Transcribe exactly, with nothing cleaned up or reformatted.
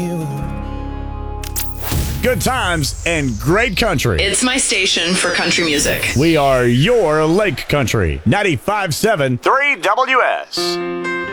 Good times and great country. It's my station for country music. We are your Lake Country. ninety-five point seven three W S.